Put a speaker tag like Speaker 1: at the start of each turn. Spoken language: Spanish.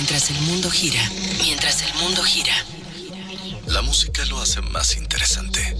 Speaker 1: mientras el mundo gira. Mientras el mundo gira.
Speaker 2: La música lo hace más interesante.